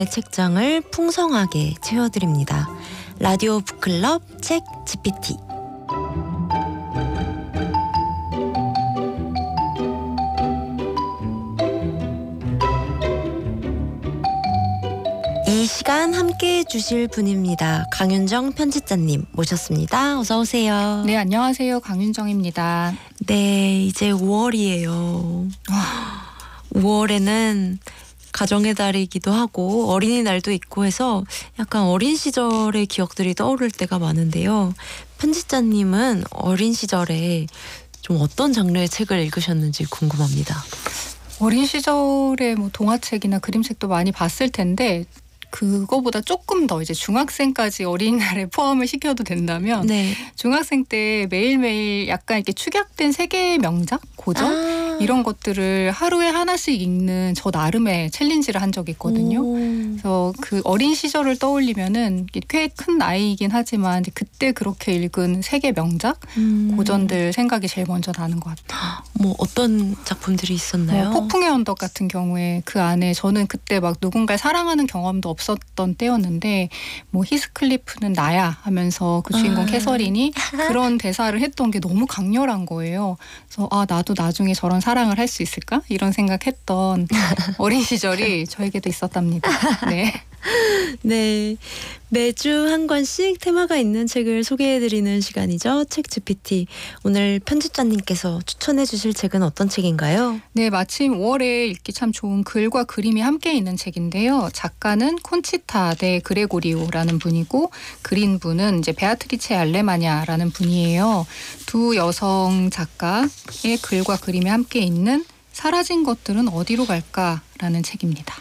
책장을 풍성하게 채워드립니다. 라디오 북클럽 책 GPT. 이 시간 함께해 주실 분입니다. 강윤정 편집자님 모셨습니다. 어서 오세요. 네, 안녕하세요. 강윤정입니다. 네, 이제 5월이에요. 5월에는 가정의 달이기도 하고 어린이날도 있고 해서 약간 어린 시절의 기억들이 떠오를 때가 많은데요. 편집자님은 어린 시절에 좀 어떤 장르의 책을 읽으셨는지 궁금합니다. 어린 시절에 뭐 동화책이나 그림책도 많이 봤을 텐데 그거보다 조금 더 이제 중학생까지 어린이날에 포함을 시켜도 된다면 네. 중학생 때 매일매일 약간 이렇게 축약된 세계의 명작, 고전 이런 것들을 하루에 하나씩 읽는 저 나름의 챌린지를 한 적이 있거든요. 그래서 그 어린 시절을 떠올리면은 꽤 큰 나이이긴 하지만 이제 그때 그렇게 읽은 세계 명작, 고전들 생각이 제일 먼저 나는 것 같아요. 뭐 어떤 작품들이 있었나요? 폭풍의 언덕 같은 경우에 그 안에 저는 그때 막 누군가를 사랑하는 경험도 없었던 때였는데 뭐 히스클리프는 나야 하면서 그 주인공 캐서린이 그런 대사를 했던 게 너무 강렬한 거예요. 그래서 나도 나중에 저런 사랑을 할 수 있을까? 이런 생각했던 어린 시절이 저에게도 있었답니다. 네. 네, 매주 한 권씩 테마가 있는 책을 소개해드리는 시간이죠. 책 GPT. 오늘 편집자님께서 추천해 주실 책은 어떤 책인가요? 네, 마침 5월에 읽기 참 좋은 글과 그림이 함께 있는 책인데요. 작가는 콘치타 데 그레고리오라는 분이고 그린 분은 이제 베아트리체 알레마냐라는 분이에요. 두 여성 작가의 글과 그림이 함께 있는 사라진 것들은 어디로 갈까라는 책입니다.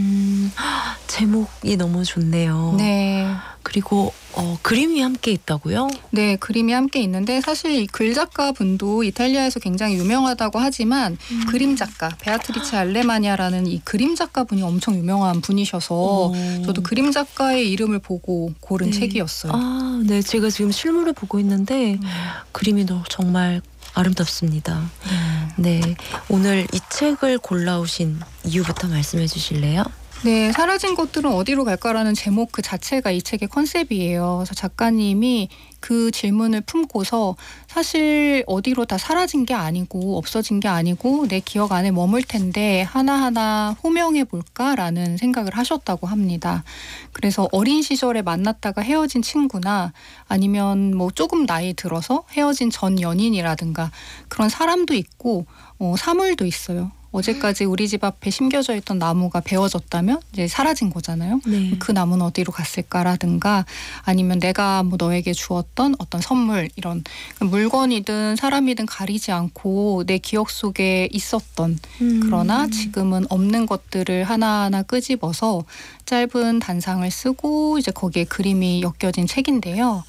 제목이 너무 좋네요. 네. 그리고 그림이 함께 있다고요? 네, 그림이 함께 있는데 사실 이 글 작가 분도 이탈리아에서 굉장히 유명하다고 하지만 그림 작가 베아트리체 알레마냐라는 이 그림 작가 분이 엄청 유명한 분이셔서 저도 그림 작가의 이름을 보고 고른 책이었어요. 네, 제가 지금 실물을 보고 있는데 그림이 정말 아름답습니다. 네, 오늘 이 책을 골라오신 이유부터 말씀해 주실래요? 네, 사라진 것들은 어디로 갈까라는 제목 그 자체가 이 책의 컨셉이에요. 그래서 작가님이 그 질문을 품고서 사실 어디로 다 사라진 게 아니고 없어진 게 아니고 내 기억 안에 머물 텐데 하나하나 호명해 볼까라는 생각을 하셨다고 합니다. 그래서 어린 시절에 만났다가 헤어진 친구나 아니면 뭐 조금 나이 들어서 헤어진 전 연인이라든가 그런 사람도 있고 사물도 있어요. 어제까지 우리 집 앞에 심겨져 있던 나무가 베어졌다면 이제 사라진 거잖아요. 네. 그 나무는 어디로 갔을까라든가 아니면 내가 뭐 너에게 주었던 어떤 선물 이런 물건이든 사람이든 가리지 않고 내 기억 속에 있었던 그러나 지금은 없는 것들을 하나하나 끄집어서 짧은 단상을 쓰고 이제 거기에 그림이 엮여진 책인데요.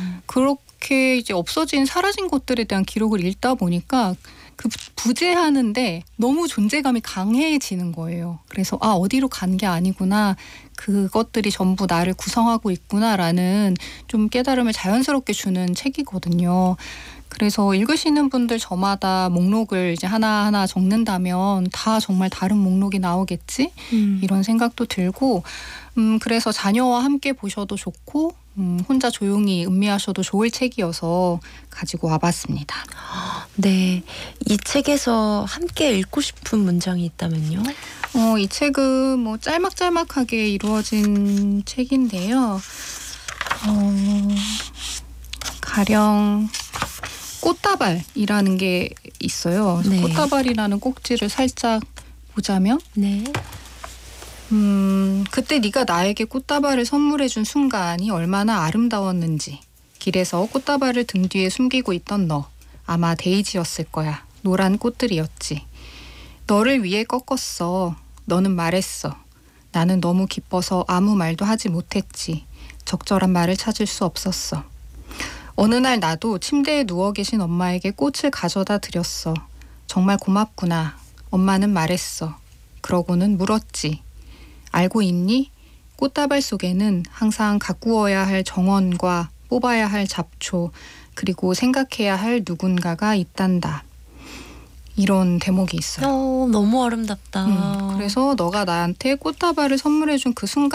그렇게 이제 없어진 사라진 것들에 대한 기록을 읽다 보니까 그 부재하는데 너무 존재감이 강해지는 거예요. 그래서 어디로 간 게 아니구나. 그것들이 전부 나를 구성하고 있구나라는 좀 깨달음을 자연스럽게 주는 책이거든요. 그래서 읽으시는 분들 저마다 목록을 이제 하나하나 적는다면 다 정말 다른 목록이 나오겠지? 이런 생각도 들고 그래서 자녀와 함께 보셔도 좋고 혼자 조용히 음미하셔도 좋을 책이어서 가지고 와봤습니다. 네, 이 책에서 함께 읽고 싶은 문장이 있다면요? 이 책은 뭐 짤막짤막하게 이루어진 책인데요. 가령 꽃다발이라는 게 있어요. 네. 꽃다발이라는 꼭지를 살짝 보자면 네. 그때 네가 나에게 꽃다발을 선물해준 순간이 얼마나 아름다웠는지. 길에서 꽃다발을 등 뒤에 숨기고 있던 너. 아마 데이지였을 거야. 노란 꽃들이었지. 너를 위해 꺾었어. 너는 말했어. 나는 너무 기뻐서 아무 말도 하지 못했지. 적절한 말을 찾을 수 없었어. 어느 날 나도 침대에 누워 계신 엄마에게 꽃을 가져다 드렸어. 정말 고맙구나. 엄마는 말했어. 그러고는 물었지. 알고 있니? 꽃다발 속에는 항상 가꾸어야 할 정원과 뽑아야 할 잡초, 그리고 생각해야 할 누군가가 있단다. 이런 대목이 있어요. 너무 아름답다. 그래서 너가 나한테 꽃다발을 선물해준 그 순간